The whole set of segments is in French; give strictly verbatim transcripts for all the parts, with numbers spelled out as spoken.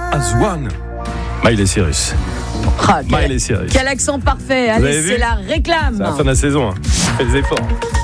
as one. Miley Cyrus. Oh, quel, Miley Cyrus. Quel accent parfait. Allez, c'est la réclame. C'est la fin de la saison. Hein. Fais des efforts.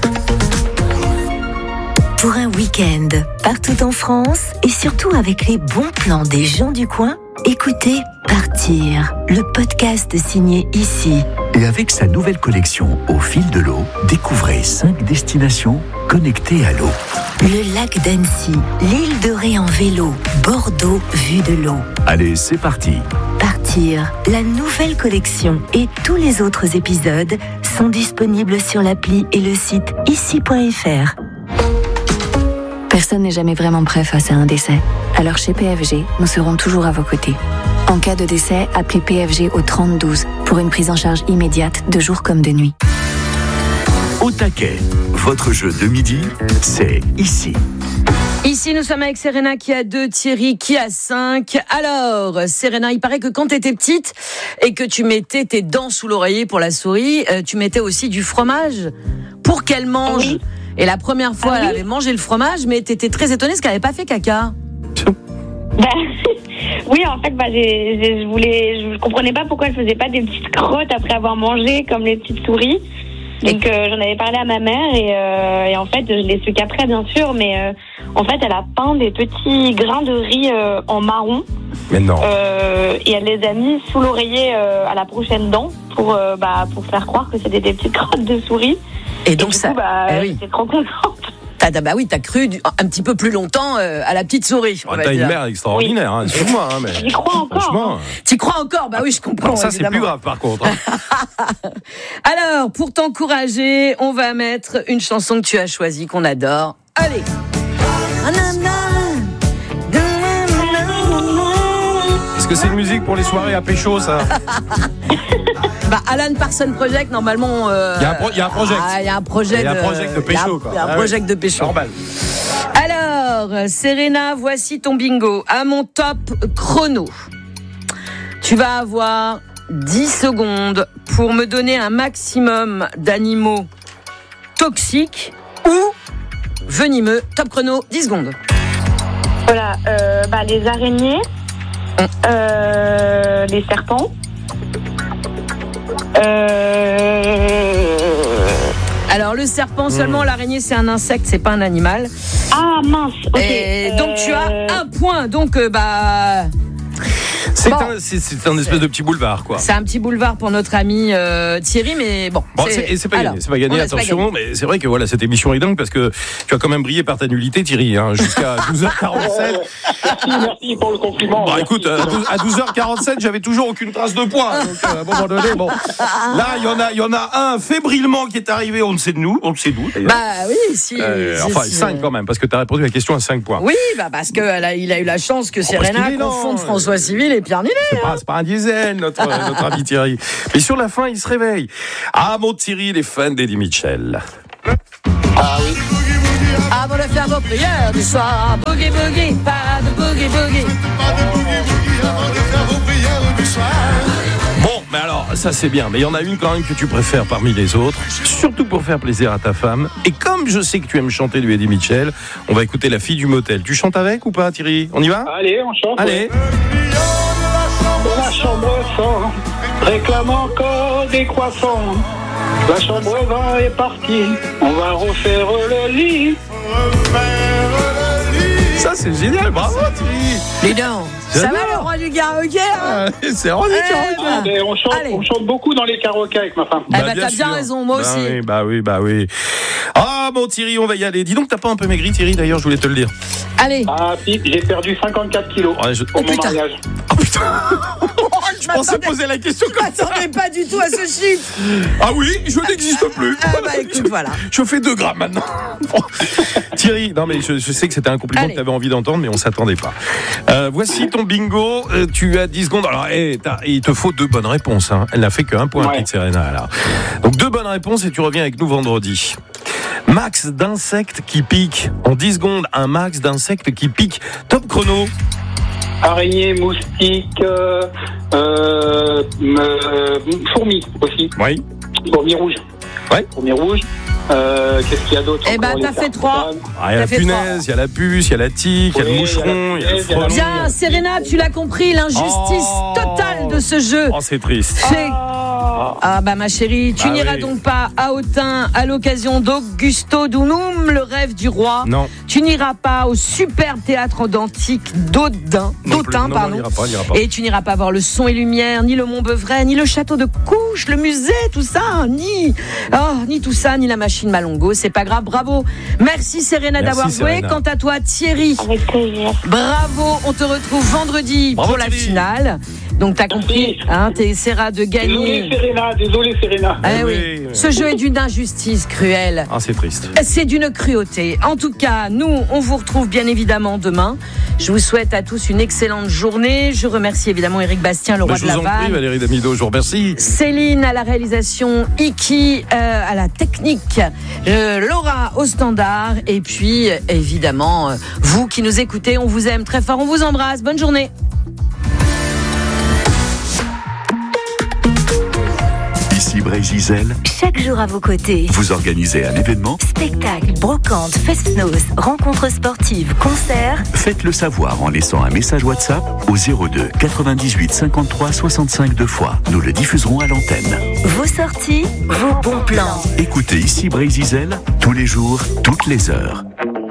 Pour un week-end, partout en France et surtout avec les bons plans des gens du coin, écoutez Partir, le podcast signé Ici. Et avec sa nouvelle collection Au fil de l'eau, découvrez cinq destinations connectées à l'eau. Le lac d'Annecy, l'île de Ré en vélo, Bordeaux vue de l'eau. Allez, c'est parti. Partir, la nouvelle collection et tous les autres épisodes sont disponibles sur l'appli et le site ici point f r. Personne n'est jamais vraiment prêt face à un décès. Alors chez P F G, nous serons toujours à vos côtés. En cas de décès, appelez P F G au trente douze pour une prise en charge immédiate de jour comme de nuit. Au taquet, votre jeu de midi, c'est ici. Ici, nous sommes avec Serena qui a deux, Thierry qui a cinq. Alors, Serena, il paraît que quand tu étais petite et que tu mettais tes dents sous l'oreiller pour la souris, euh, tu mettais aussi du fromage pour qu'elle mange. Oui. Et la première fois, ah, elle oui. avait mangé le fromage, mais tu étais très étonnée parce qu'elle n'avait pas fait caca. Bah, oui, en fait, bah, j'ai, j'ai, je voulais, je comprenais pas pourquoi elle faisait pas des petites crottes après avoir mangé comme les petites souris. Donc euh, j'en avais parlé à ma mère et, euh, et en fait je l'ai su qu'après bien sûr, mais euh, en fait elle a peint des petits grains de riz euh, en marron. Mais non. Euh, et elle les a mis sous l'oreiller euh, à la prochaine dent pour euh, bah pour faire croire que c'était des petites crottes de souris. Et donc et du ça. coup, bah, eh oui. j'étais trop contente. T'as, bah oui, t'as cru du, un petit peu plus longtemps euh, à la petite souris. Oh, t'as dire. Une mère extraordinaire, oui. hein, excuse-moi. Hein, mais... J'y crois encore. Hein. T'y crois encore, bah oui, je comprends. Alors ça, évidemment. C'est plus grave par contre. Hein. Alors, pour t'encourager, on va mettre une chanson que tu as choisie, qu'on adore. Allez. Est-ce que c'est une musique pour les soirées à pécho, ça? Bah, Alan Parsons Project, normalement. Il euh, y, pro- y a un project. Il ah, y a un projet. Il y a un project de pécho, quoi. Il y a un ah, project oui. de pécho. Normal. Alors, Serena, voici ton bingo. À mon top chrono, tu vas avoir dix secondes pour me donner un maximum d'animaux toxiques ou venimeux. Top chrono, dix secondes. Voilà, euh, bah, les araignées, hum. euh, les serpents. Euh... Alors le serpent seulement, mmh. l'araignée c'est un insecte, c'est pas un animal. Ah mince. Ok. Et euh... donc tu as un point. Donc euh, bah. C'est, bon. un, c'est, c'est un espèce de petit boulevard, quoi. C'est un petit boulevard pour notre ami euh, Thierry, mais bon. bon c'est, et c'est pas alors, gagné, c'est pas gagné, attention. Pas gagné. Mais c'est vrai que voilà, cette émission est dingue parce que tu as quand même brillé par ta nullité, Thierry, hein, jusqu'à douze heures quarante-sept. Merci, merci pour le compliment. Bon, écoute, à douze heures quarante-sept, j'avais toujours aucune trace de points. Donc, à un moment donné, bon. Là, il y en a, il y en a un fébrilement qui est arrivé, on ne sait de nous, on ne sait d'où. D'ailleurs. Bah oui, si. Euh, si enfin, si, cinq quand même, parce que tu as répondu à la question à cinq points. Oui, bah parce qu'il a, il a eu la chance que Serena oh, confonde François Civil et Pierre Ninet. C'est pas, c'est pas un diesel, notre, notre ami Thierry. Mais sur la fin, il se réveille. Ah, mon Thierry, il est fan d'Eddie Mitchell. Ah oui. Avant de faire vos prières du soir, boogie boogie, pas de boogie boogie. Pas de boogie boogie avant de faire vos prières du soir. Bon, mais alors, ça c'est bien. Mais il y en a une quand même que tu préfères parmi les autres, surtout pour faire plaisir à ta femme. Et comme je sais que tu aimes chanter du Eddie Mitchell, on va écouter La fille du motel. Tu chantes avec ou pas, Thierry? On y va? Allez, on chante. Allez. Dans la chambre cent, réclame encore des croissants. La chambre vingt est partie, on va refaire le lit. Ça c'est génial, bravo Thierry. Dis donc, ça va le roi du karaoké hein? ah, C'est le roi du karaoké. Ah, on, chante, on chante beaucoup dans les karaokés avec ma femme. Eh bah, bah t'as bien bien raison, moi bah aussi. Oui, bah oui, bah oui. Ah bon Thierry, on va y aller. Dis donc, t'as pas un peu maigri Thierry d'ailleurs, je voulais te le dire. Allez. Ah si, j'ai perdu cinquante-quatre kilos ouais, je... pour oh, mon putain. mariage. Oh putain. Je pensais poser la question comme ça. Je m'attendais pas du tout à ce chiffre. Ah oui, je n'existe plus. Ah bah écoute, voilà. Je fais deux grammes maintenant. Bon. Thierry, non mais je, je sais que c'était un compliment Allez. que tu avais envie d'entendre, mais on s'attendait pas. Euh, voici ton bingo. Euh, tu as dix secondes. Alors, hey, il te faut deux bonnes réponses. Hein. Elle n'a fait qu'un point, ouais. Petite Serena. Alors. Donc deux bonnes réponses et tu reviens avec nous vendredi. Max d'insectes qui piquent. En dix secondes, un max d'insectes qui piquent. Top chrono. Araignée, moustique, euh, euh, euh, fourmis aussi. Oui. Fourmis rouges. Oui. Fourmis rouges. Euh, qu'est-ce qu'il y a d'autre? Eh ben, t'as fait trois. Ah, il y a la punaise, il y a la puce, il y a la tique, il y a le moucheron, il y a le frelon. Bien, Serena, tu l'as compris, l'injustice Oh. totale de ce jeu. Oh, c'est triste. C'est... Ah bah ma chérie, tu Ah n'iras oui. donc pas à Autun à l'occasion d'Augusto Dunum, le rêve du roi. Non. Tu n'iras pas au superbe théâtre d'Antique d'Autun, Non plus. d'Autun, Non, non, pardon. on n'ira pas, on n'ira pas. Et tu n'iras pas voir le son et lumière, ni le Mont-Beuvray, ni le château de Couches, le musée, tout ça, ni oh, ni tout ça, ni la machine Malongo. C'est pas grave, bravo. Merci Serena Merci, d'avoir joué. Serena. Quant à toi, Thierry, Avec plaisir. bravo. On te retrouve vendredi Bravo, pour la Thierry. finale. Donc t'as compris, hein, t'essaieras de gagner. Désolé Serena, désolé Serena. Eh oui. Oui, oui. Ce jeu est d'une injustice cruelle. Ah, c'est triste. C'est d'une cruauté. En tout cas, nous, on vous retrouve bien évidemment demain. Je vous souhaite à tous une excellente journée. Je remercie évidemment Éric Bastien, le Bah, roi je de la vous en prie, vanne. Valérie Damido, je vous remercie. Céline à la réalisation, Iki euh, à la technique, euh, Laura au standard. Et puis, évidemment, euh, vous qui nous écoutez, on vous aime très fort. On vous embrasse. Bonne journée. Ici Bray-Gisèle, Chaque jour à vos côtés. vous organisez un événement, Spectacles, brocantes, fest-noz, rencontres sportives, concerts. faites-le savoir en laissant un message WhatsApp au zéro deux quatre-vingt-dix-huit cinquante-trois soixante-cinq deux fois. Nous le diffuserons à l'antenne. Vos sorties, vos bons plans. Écoutez ici Bray-Gisèle tous les jours, toutes les heures.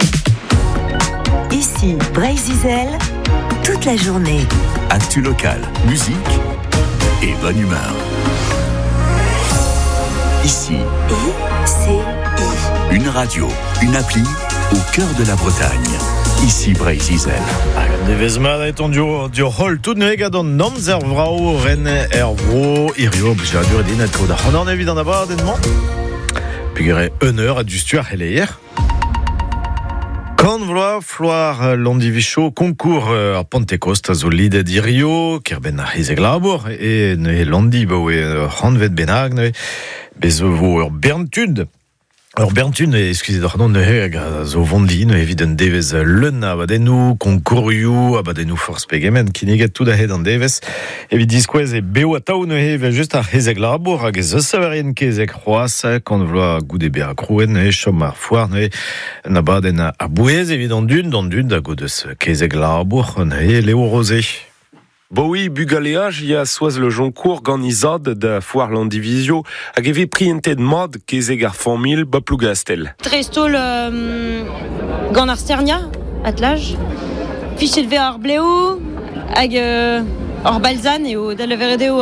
Ici, Bray-Gisèle, toute la journée. Actu local, musique et bonne humeur. Ici, I C I. une radio, une appli au cœur de la Bretagne. Ici Bray-Gisèle. De vezmad est on du du hol tout nega don nom zervrao ren ervro irio bjadur din at koda. On en est évident d'abord dennement. Pigere honneur à du stuar heleier. Quand vloa floir l'ondivicho concours à Pentecost à Zolide d'Irio, Kerben a Hizeglabour, et ne londi baoue Hanvet Benag, ne bezovo ur Berntud. Alors Berntud, excusez pardon, ne heg a zo vondi, ne eviden devez leun abadenou, konkourioù, abadenou force pegemen, ki neget tout ahet an devez, evit diskwez e beo a tao ne heg just ar hezeg labour, hag ez eus savarien kezeg c'hoaz, quand vloa goude be a krouen, ne chom ar foar, ne nabaden a bouez, evident dun, don dun, da godeus kezeg labour, ne leo rosé. Bo oui, bugaléage, il y a soaz le joncourt ganizad da foire l'andivisio, hag eve prientet mod kezeg ar famil ba plougastel. Trestol euh, gant ar sternia, atlaj. Fichet ve ar bleo, hag euh, ar balzan eo da leveredeo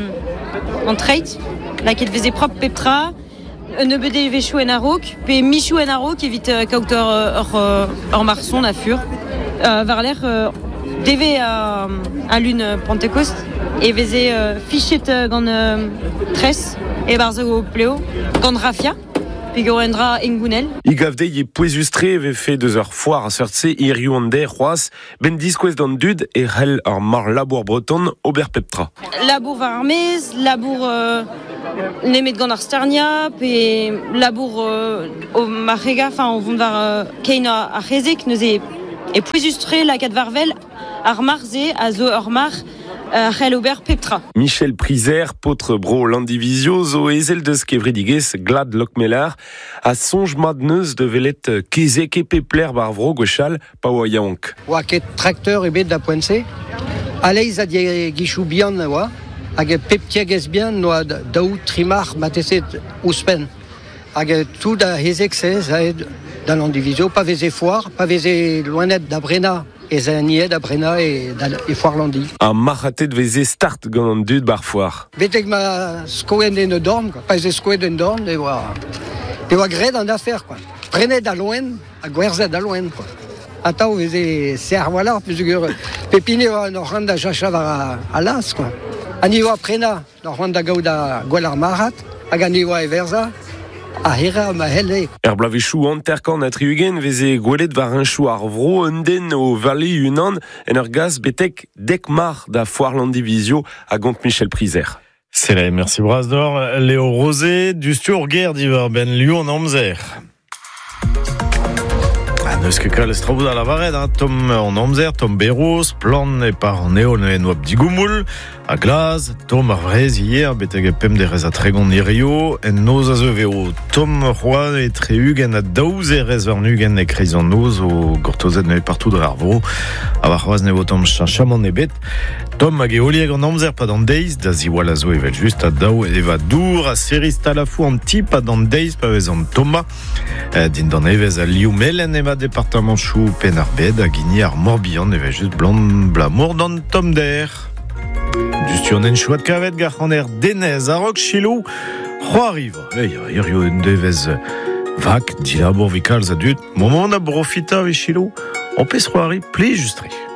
euh, an treit, la ket veze prop peptra, un ebede vechou en arok, pe michou en arok evit euh, kaout ur, ur, ur, ur marson a fur. Euh, var l'air euh, deve à, à l'une Pentecost et veze euh, fichet euh, gant euh, tres et barzo au pleo gant rafia puis gorendra engounel. I gavde ye pouezustre eve fait deux heures foire a sortse iriou an der c'hoaz, ben diskwez d'an dud e c'hell ar mar labour breton ober peptra. Labour var armez, labour euh, nemet gant ar starnia pe labour euh, o marrega, enfin o vont var euh, kein ar rezek neuze e pouezustre la kat varvel ar marze a zo ur mar uh, c'hell ober peptra. Michel Prizer, potre bro l'andivisio, zo ezel deus kevredigez glad lokmelar, a sonj mad neus de velet kezek e pepler bar vro gwechal pa oa yaonk. Oa ket trakteur ebet da poense, aleiz a die gichou bihan oa, hag pep tiagez bihan noa daout trimar mateset ouspen. Hag tout da hezek sez a ed da l'andivisio, pa veze foire, pa veze loanet da brena, ez a nied da brena e, da, e foire landi. A marratet veze start gant an dud bar foire. Betek ma skoen en dorn, quoi. Pa ze skoen en dorn, e oa, e oa gred an afer, quoi. Prenet da loen, a gwerzet da loen, quoi. Atao veze ser voilà, plusieurs pepine oa nor rand da jacha var a, a las, quoi. Ani oa prena, nor rand da gaout da gwell ar marat, hag ani oa e verza, a hera ma helle. Er blavechou anterkan a triugen veze gwelet war un chou ar vro un den o vali unan en ur gaz betek dek mar da foire l'andivisio a gont Michel Prizer. C'est là, merci Brasdor. Léo Rosé, du Sturger d'Iver Ben Lyon en Amzer. neus ket kal estraout a lavaret, hein. Tom an amzer, Tom Beros, plan e par neo ne en oab digoumoul, a glaz, Tom ar vrez hier, beteg e pem de rez a tregon irio, en noz a zeu veo Tom Roy e treugen a daouz e rez war nugen e kreiz an noz o gortozet ne partout dre ar vro, a war c'hoaz ne vo Tom chamon e bet. Tom hag e olieg an amzer pa d'an deiz, da ziwal a zo evel just a daou e va dour a seris talafou an ti pa d'an deiz pa vez an Toma, eh, din d'an evez a liou melen ema département chou pen ar bed a gini ar Morbihan evel just blant blamour d'an Tom der. Justion en chouat kavet gar an er denez a rok chilou c'hoariv. Ei, a rio en devez vak, dilabour vi kalz a dut, momon a profita ve chilou, on pez c'hoari pli justri.